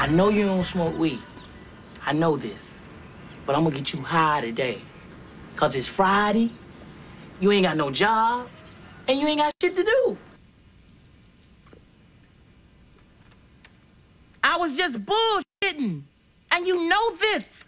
I know you don't smoke weed. I know this. But I'm gonna get you high today. Cause it's Friday, you ain't got no job, and you ain't got shit to do. I was just bullshitting. And you know this.